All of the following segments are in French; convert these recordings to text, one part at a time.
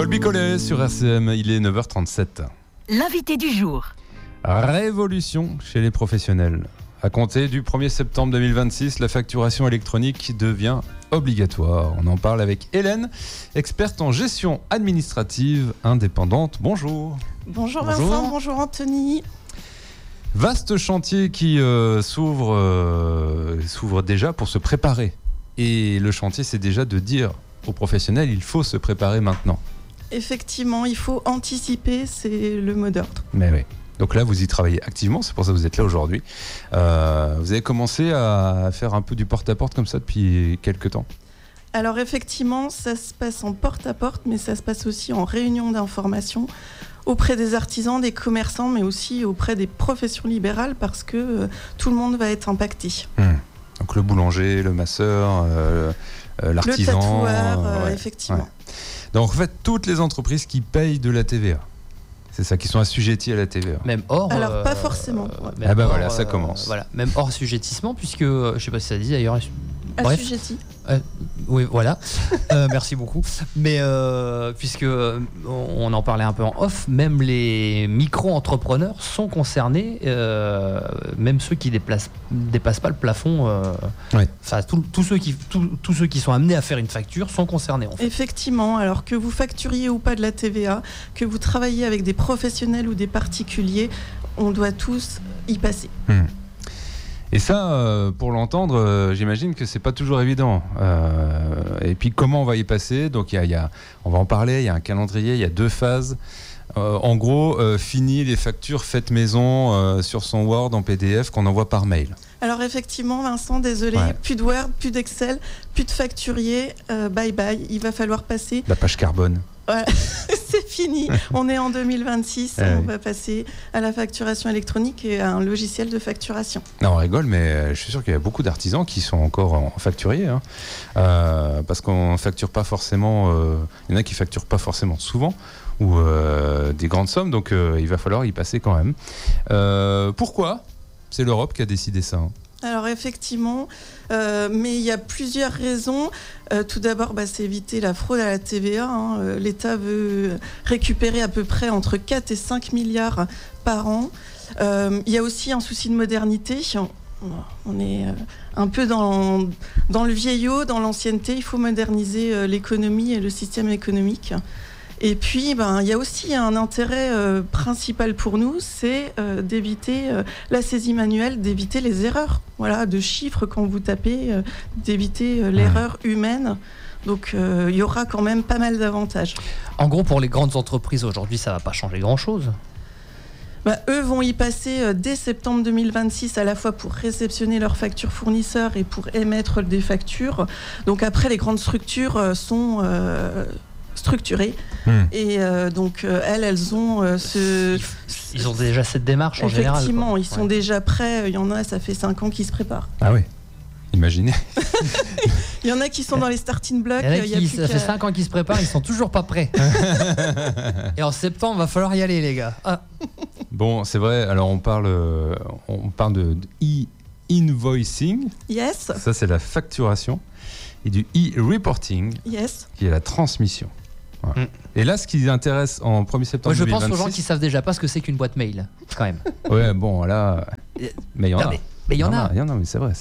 Paul Bicollet sur RCM, il est 9h37. L'invité du jour. Révolution chez les professionnels. À compter du 1er septembre 2026, la facturation électronique devient obligatoire. On en parle avec Hélène, experte en gestion administrative indépendante. Bonjour. Bonjour Vincent, bonjour Anthony. Vaste chantier qui s'ouvre déjà pour se préparer. Et le chantier, c'est déjà de dire aux professionnels, il faut se préparer maintenant. Effectivement, il faut anticiper, c'est le mot d'ordre. Mais oui. Donc là, vous y travaillez activement, c'est pour ça que vous êtes là aujourd'hui. Vous avez commencé à faire un peu du porte-à-porte comme ça depuis quelques temps. Alors effectivement, ça se passe en porte-à-porte, mais ça se passe aussi en réunion d'information auprès des artisans, des commerçants, mais aussi auprès des professions libérales, parce que tout le monde va être impacté. Donc le boulanger, le masseur, l'artisan. Le tatoueur, effectivement. Ouais. Donc en fait, toutes les entreprises qui payent de la TVA. C'est ça, qui sont assujettis à la TVA. Même hors. Alors pas forcément. Voilà, ça commence. Voilà, même hors assujettissement, puisque je sais pas si ça dit d'ailleurs. Bref. Assujetti. Oui, voilà. Merci beaucoup. Mais puisque on en parlait un peu en off, même les micro-entrepreneurs sont concernés, même ceux qui dépassent pas le plafond. Enfin, tous ceux qui sont amenés à faire une facture sont concernés. En fait. Effectivement. Alors que vous facturiez ou pas de la TVA, que vous travaillez avec des professionnels ou des particuliers, on doit tous y passer. Et ça, pour l'entendre, j'imagine que c'est pas toujours évident. Et puis comment on va y passer ? Donc on va en parler. Il y a un calendrier, il y a 2 phases. En gros, fini les factures faites maison sur son Word en PDF qu'on envoie par mail. Alors effectivement, Vincent, désolé, plus de Word, plus d'Excel, plus de facturier. Bye bye. Il va falloir passer. La page carbone. Ouais, c'est fini. On est en 2026. On va passer à la facturation électronique et à un logiciel de facturation. Non, on rigole, mais je suis sûr qu'il y a beaucoup d'artisans qui sont encore en facturier. Parce qu'on ne facture pas forcément. Il y en a qui ne facturent pas forcément souvent. Ou des grandes sommes. Donc il va falloir y passer quand même. Pourquoi ? C'est l'Europe qui a décidé ça. Alors effectivement, mais il y a plusieurs raisons. Tout d'abord, c'est éviter la fraude à la TVA. L'État veut récupérer à peu près entre 4 et 5 milliards par an. Il y a aussi un souci de modernité. On est un peu dans le vieillot, dans l'ancienneté. Il faut moderniser l'économie et le système économique. Et puis, il y a aussi un intérêt principal pour nous, c'est d'éviter la saisie manuelle, d'éviter les erreurs de chiffres quand vous tapez, d'éviter l'erreur humaine. Donc, il y aura quand même pas mal d'avantages. En gros, pour les grandes entreprises, aujourd'hui, ça ne va pas changer grand-chose. Eux vont y passer dès septembre 2026, à la fois pour réceptionner leurs factures fournisseurs et pour émettre des factures. Donc après, les grandes structures sont structurées. Et donc elles ont Ils ont déjà cette démarche en général. Effectivement, ils sont déjà prêts. Il y en a, ça fait 5 ans qu'ils se préparent. Ah oui, imaginez. Il y en a qui sont dans les starting blocks. Ça fait 5 ans qu'ils se préparent, ils sont toujours pas prêts. Et en septembre, va falloir y aller, les gars. Bon, c'est vrai. Alors on parle de e-invoicing. Yes. Ça, c'est la facturation. Et du e-reporting. Yes. Qui est la transmission. Voilà. Et là, ce qui intéresse en 1er septembre 2026... Moi, je pense aux gens qui savent déjà pas ce que c'est qu'une boîte mail, quand même. Ouais, bon, là... Mais il y en a. Mais il y en a. Mais c'est vrai.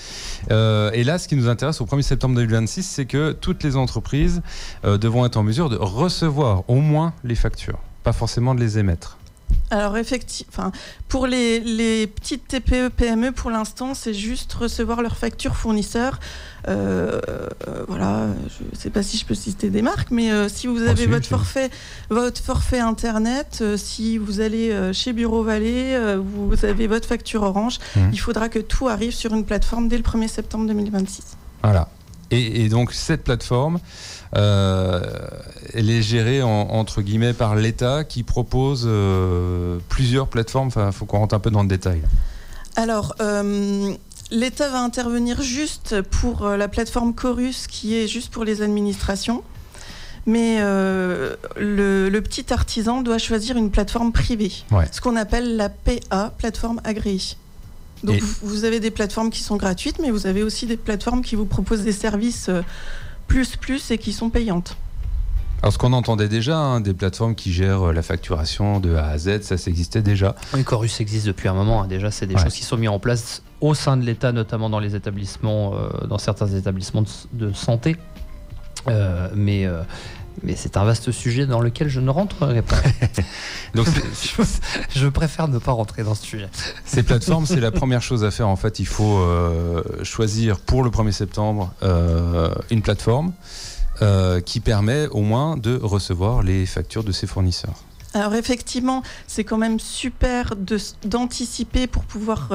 Et là, ce qui nous intéresse au 1er septembre 2026, c'est que toutes les entreprises devront être en mesure de recevoir au moins les factures, pas forcément de les émettre. Alors effectivement, pour les petites TPE, PME, pour l'instant, c'est juste recevoir leurs factures fournisseurs. Voilà, je ne sais pas si je peux citer des marques, mais si vous avez votre forfait Internet, si vous allez chez Bureau Vallée, vous avez votre facture Orange, il faudra que tout arrive sur une plateforme dès le 1er septembre 2026. Voilà. Et donc cette plateforme, elle est gérée entre guillemets par l'État qui propose plusieurs plateformes. Enfin, il faut qu'on rentre un peu dans le détail. Alors, l'État va intervenir juste pour la plateforme Chorus, qui est juste pour les administrations. Mais le petit artisan doit choisir une plateforme privée, ce qu'on appelle la PA, plateforme agréée. Donc vous avez des plateformes qui sont gratuites, mais vous avez aussi des plateformes qui vous proposent des services plus et qui sont payantes. Alors ce qu'on entendait déjà, des plateformes qui gèrent la facturation de A à Z, ça existait déjà. Oui, Chorus existe depuis un moment. Déjà, c'est des choses qui sont mises en place au sein de l'État, notamment dans les établissements, dans certains établissements de santé. Mais c'est un vaste sujet dans lequel je ne rentrerai pas. Donc je préfère ne pas rentrer dans ce sujet. Ces plateformes, c'est la première chose à faire. En fait, il faut choisir pour le 1er septembre une plateforme qui permet au moins de recevoir les factures de ses fournisseurs. Alors effectivement, c'est quand même super d'anticiper pour pouvoir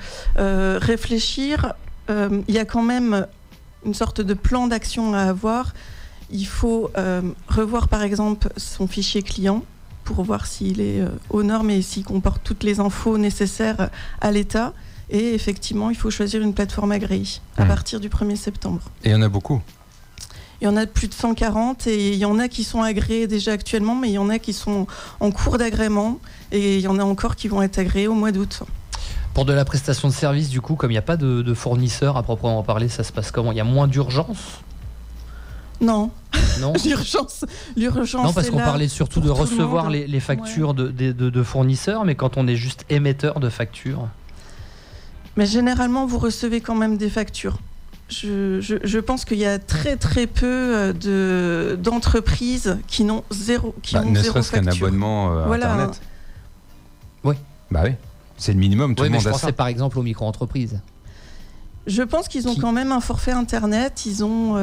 réfléchir. Il y a quand même une sorte de plan d'action à avoir. Il faut revoir par exemple son fichier client pour voir s'il est aux normes et s'il comporte toutes les infos nécessaires à l'État. Et effectivement, il faut choisir une plateforme agréée à partir du 1er septembre. Et il y en a beaucoup. Il y en a plus de 140 et il y en a qui sont agréés déjà actuellement, mais il y en a qui sont en cours d'agrément et il y en a encore qui vont être agréés au mois d'août. Pour de la prestation de service, du coup, comme il n'y a pas de fournisseur à proprement parler, ça se passe comment ? Il y a moins d'urgence ? Non. L'urgence. Non, parce qu'on parlait surtout de recevoir les factures de fournisseurs, mais quand on est juste émetteur de factures. Mais généralement, vous recevez quand même des factures. Je pense qu'il y a très très peu d'entreprises qui n'ont zéro facture. Ne serait-ce qu'un abonnement Internet. Oui. Bah oui, c'est le minimum, tout le monde a ça. Je pensais par exemple aux micro-entreprises. Je pense qu'ils ont quand même un forfait internet. Ils ont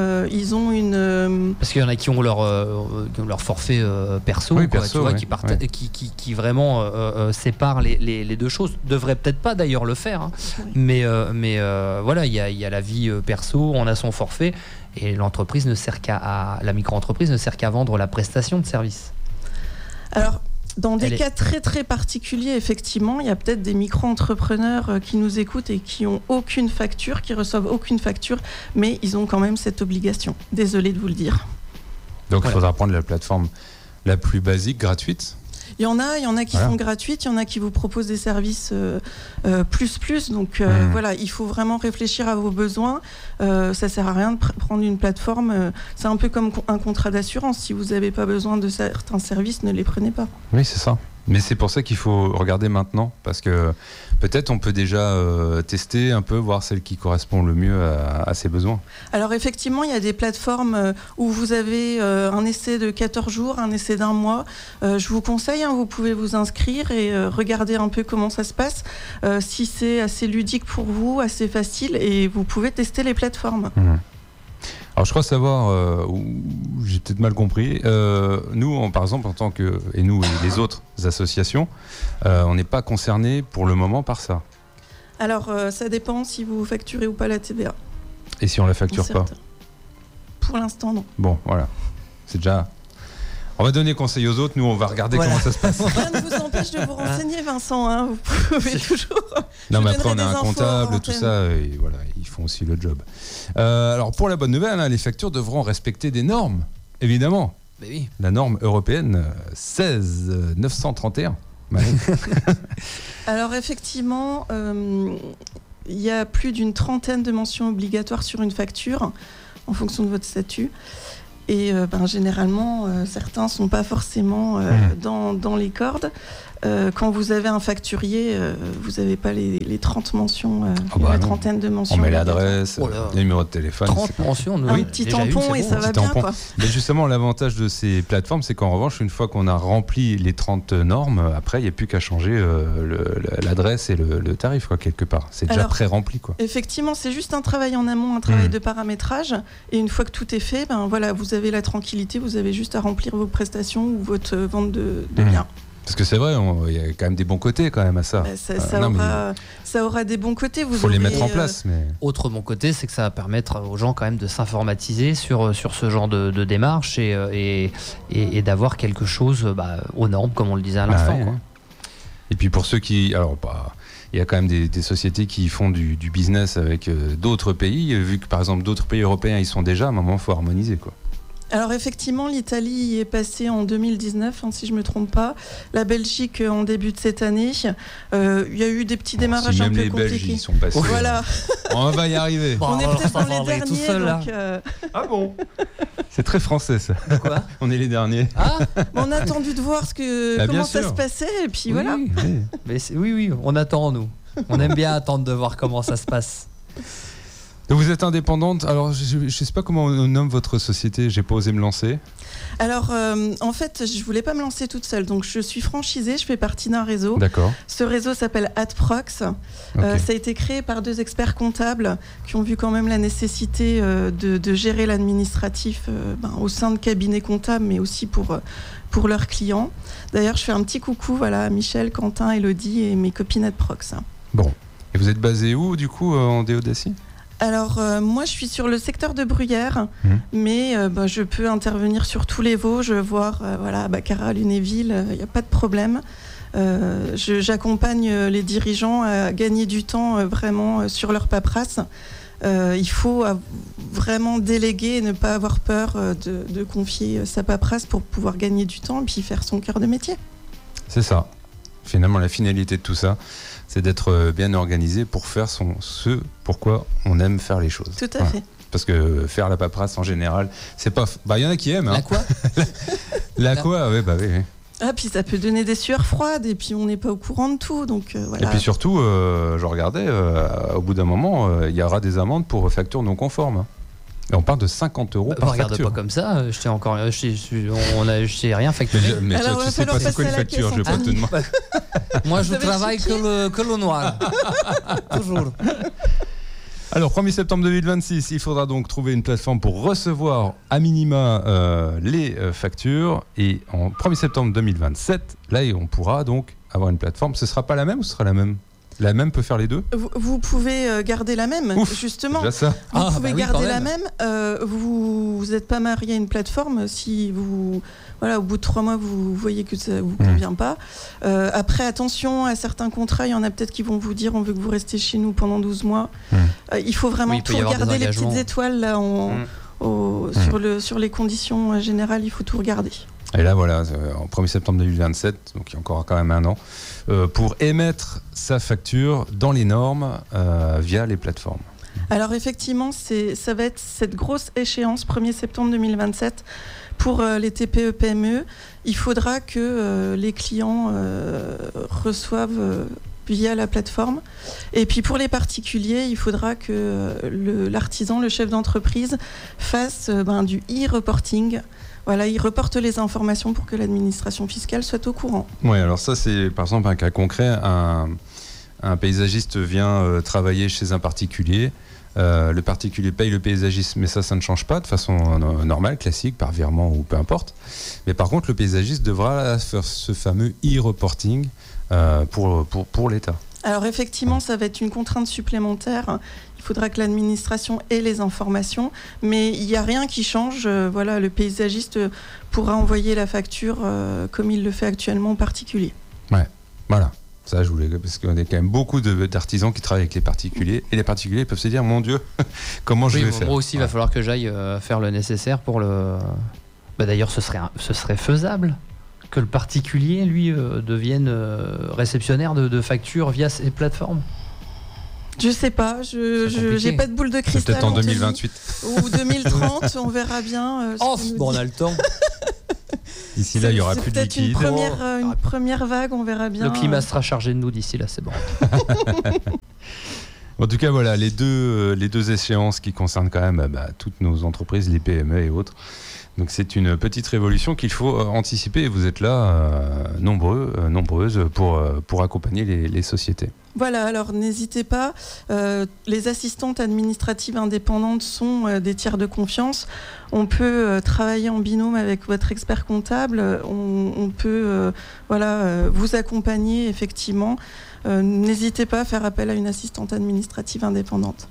une. Parce qu'il y en a qui ont leur forfait perso, oui, quoi, tu vois, qui vraiment séparent les deux choses. Devrait peut-être pas d'ailleurs le faire, hein. Oui. Mais voilà, il y a la vie perso, on a son forfait, et la micro-entreprise ne sert qu'à vendre la prestation de service. Alors. Dans des cas très très particuliers, effectivement, il y a peut-être des micro-entrepreneurs qui nous écoutent et qui n'ont aucune facture, qui reçoivent aucune facture, mais ils ont quand même cette obligation. Désolé de vous le dire. Donc il faudra prendre la plateforme la plus basique, gratuite. Il y en a qui sont gratuites, il y en a qui vous proposent des services plus. Donc voilà, il faut vraiment réfléchir à vos besoins. Ça sert à rien de prendre une plateforme. C'est un peu comme un contrat d'assurance. Si vous n'avez pas besoin de certains services, ne les prenez pas. Oui, c'est ça. Mais c'est pour ça qu'il faut regarder maintenant, parce que peut-être on peut déjà tester un peu, voir celle qui correspond le mieux à ses besoins. Alors effectivement, il y a des plateformes où vous avez un essai de 14 jours, un essai d'1 mois. Je vous conseille, vous pouvez vous inscrire et regarder un peu comment ça se passe. Si c'est assez ludique pour vous, assez facile, et vous pouvez tester les plateformes. Alors je crois savoir, j'ai peut-être mal compris, nous par exemple en tant que, et nous et les autres associations, on n'est pas concernés pour le moment par ça. Alors ça dépend si vous facturez ou pas la TVA. Et si on la facture pas ? Pour l'instant non. Bon voilà, c'est déjà... On va donner conseil aux autres, nous on va regarder comment ça se passe. Rien ne vous empêche de vous renseigner, Vincent, hein. Vous pouvez toujours. Non, mais après on a un comptable, tout ça, et voilà, ils font aussi le job. Alors pour la bonne nouvelle, les factures devront respecter des normes, évidemment. Mais oui. La norme européenne 16931. Alors effectivement, il y a plus d'une trentaine de mentions obligatoires sur une facture, en fonction de votre statut. Et généralement, certains ne sont pas forcément dans les cordes. Quand vous avez un facturier, vous n'avez pas les 30 mentions, la trentaine de mentions. On met l'adresse, le numéro de téléphone. 30 mentions, un petit tampon et ça va bien. Quoi. Mais justement, l'avantage de ces plateformes, c'est qu'en revanche, une fois qu'on a rempli les 30 normes, après, il n'y a plus qu'à changer l'adresse et le tarif, quoi, quelque part. C'est déjà pré-rempli, quoi. Effectivement, c'est juste un travail en amont, un travail de paramétrage. Et une fois que tout est fait, voilà, vous avez la tranquillité, vous avez juste à remplir vos prestations ou votre vente de biens. Parce que c'est vrai, il y a quand même des bons côtés quand même à ça. Ça aura des bons côtés. Il faut les mettre en place. Mais... Autre bon côté, c'est que ça va permettre aux gens quand même de s'informatiser sur ce genre de démarche et d'avoir quelque chose aux normes, comme on le disait à l'instant. Ouais. Et puis pour ceux qui... il y a quand même des sociétés qui font du business avec d'autres pays. Vu que par exemple d'autres pays européens, ils sont déjà, à un moment, il faut harmoniser, quoi. Alors effectivement, l'Italie y est passée en 2019, si je ne me trompe pas. La Belgique en début de cette année. Il y a eu des petits démarrages si un même peu les Belges compliqués. y sont passés. Voilà. On va y arriver. On est peut-être dans les tout derniers. seul, là. Donc, Ah bon? C'est très français ça. Quoi? On est les derniers. Ah, on a attendu de voir Bah, comment bien ça sûr. se passait et puis voilà. Oui. mais oui, on attend, nous. On aime bien attendre de voir comment ça se passe. Donc vous êtes indépendante. Alors je ne sais pas comment on nomme votre société. J'ai pas osé me lancer. Alors en fait, je voulais pas me lancer toute seule. Donc je suis franchisée, je fais partie d'un réseau. D'accord. Ce réseau s'appelle AdProx. Ok. Ça a été créé par 2 experts comptables qui ont vu quand même la nécessité de gérer l'administratif au sein de cabinets comptables, mais aussi pour leurs clients. D'ailleurs, je fais un petit coucou à Michel, Quentin, Elodie et mes copines AdProx. Bon. Et vous êtes basé où du coup en Déodacie? Alors moi je suis sur le secteur de Bruyères, mais je peux intervenir sur tous les Vosges, voire Baccarat, Lunéville, il n'y a pas de problème. J'accompagne les dirigeants à gagner du temps vraiment sur leur paperasse. Il faut vraiment déléguer et ne pas avoir peur de confier sa paperasse pour pouvoir gagner du temps et puis faire son cœur de métier. C'est ça. Finalement, la finalité de tout ça, c'est d'être bien organisé pour faire ce pourquoi on aime faire les choses. Tout à fait. Parce que faire la paperasse en général, c'est pas. Il y en a qui aiment. La quoi? La quoi? Oui. Ah, puis ça peut donner des sueurs froides et puis on n'est pas au courant de tout. Donc, voilà. Et puis surtout, je regardais, au bout d'un moment, il y aura des amendes pour factures non conformes. Et on parle de 50 € par regarde facture. pas comme ça, je t'ai rien facturé. Mais Alors, toi, va tu sais pas falloir c'est quoi une passer à la facture, caisse, je vais pas te demander. Moi, je Vous avez travaille le chéquier que le noir. Toujours. Alors, 1er septembre 2026, il faudra donc trouver une plateforme pour recevoir à minima les factures. Et en 1er septembre 2027, là, on pourra donc avoir une plateforme. Ce sera pas la même ou ce sera la même? La même peut faire les deux? Vous pouvez garder la même, Ouf, justement. déjà ça. Vous pouvez oui, garder quand la même. même. Vous n'êtes pas marié à une plateforme si vous, au bout de 3 mois, vous voyez que ça ne vous convient pas. Après, attention, à certains contrats, il y en a peut-être qui vont vous dire on veut que vous restez chez nous pendant 12 mois. Il faut vraiment Oui, il peut tout y avoir des regarder, les engagements. petites étoiles là, sur les conditions générales, il faut tout regarder. Et là, voilà, en 1er septembre 2027, donc il y a encore quand même un an, pour émettre sa facture dans les normes via les plateformes. Alors effectivement, ça va être cette grosse échéance, 1er septembre 2027, pour les TPE-PME. Il faudra que les clients reçoivent via la plateforme. Et puis pour les particuliers, il faudra que l'artisan, le chef d'entreprise, fasse du e-reporting. Voilà, il reporte les informations pour que l'administration fiscale soit au courant. Oui, alors ça, c'est par exemple un cas concret. Un paysagiste vient travailler chez un particulier. Le particulier paye le paysagiste, mais ça ne change pas de façon normale, classique, par virement ou peu importe. Mais par contre, le paysagiste devra faire ce fameux e-reporting pour l'État. Alors effectivement, ça va être une contrainte supplémentaire. Il faudra que l'administration ait les informations, mais il n'y a rien qui change. Le paysagiste pourra envoyer la facture comme il le fait actuellement aux particuliers. Ouais, voilà. Ça, je voulais, parce qu'on a quand même beaucoup d'artisans qui travaillent avec les particuliers, et les particuliers peuvent se dire, mon Dieu, comment je vais faire? Moi aussi, il va falloir que j'aille faire le nécessaire pour le... D'ailleurs, ce serait faisable que le particulier, lui, devienne réceptionnaire de factures via ces plateformes. Je sais pas, je n'ai pas de boule de cristal. Peut-être en 2028. Ou 2030, on verra bien. On a le temps. D'ici là, il n'y aura plus de peut-être liquide. une première vague, on verra bien. Le climat sera chargé de nous d'ici là, c'est bon. En tout cas, voilà, les deux échéances qui concernent quand même toutes nos entreprises, les PME et autres. Donc c'est une petite révolution qu'il faut anticiper et vous êtes là nombreuses pour accompagner les sociétés. Voilà, alors n'hésitez pas, les assistantes administratives indépendantes sont des tiers de confiance. On peut travailler en binôme avec votre expert comptable, on peut vous accompagner effectivement. N'hésitez pas à faire appel à une assistante administrative indépendante.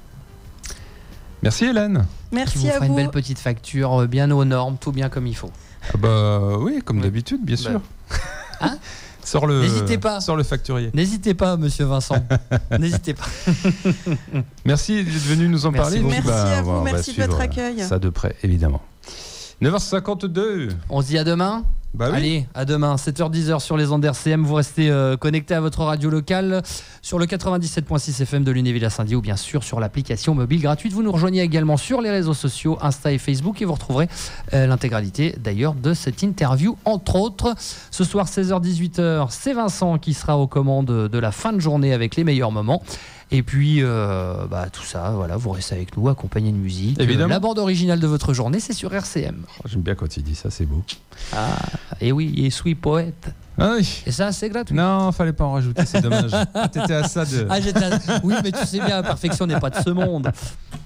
Merci Hélène. Merci qui vous à fera vous. une belle petite facture, bien aux normes, tout bien comme il faut. Oui, comme d'habitude, bien sûr. Hein? N'hésitez pas. Sors le facturier. N'hésitez pas, monsieur Vincent. N'hésitez pas. Merci d'être venu nous en parler. Merci à vous, merci de votre accueil. Ça de près, évidemment. 9h52. On se dit à demain. Bah oui. Allez, à demain, 7h-10h sur les ondes RCM. Vous restez connectés à votre radio locale sur le 97.6 FM de Lunéville-à-Saint-Dié ou bien sûr sur l'application mobile gratuite. Vous nous rejoignez également sur les réseaux sociaux, Insta et Facebook, et vous retrouverez l'intégralité d'ailleurs de cette interview, entre autres. Ce soir, 16h-18h, c'est Vincent qui sera aux commandes de la fin de journée avec les meilleurs moments. Et puis, tout ça, voilà, vous restez avec nous, accompagné de musique. Évidemment. La bande originale de votre journée, c'est sur RCM. J'aime bien quand il dit ça, c'est beau. Ah, et oui, il suis poète. Ah oui. Et ça, c'est gratuit. Non, fallait pas en rajouter, c'est dommage. T'étais à ça de... Oui, mais tu sais bien, la perfection n'est pas de ce monde.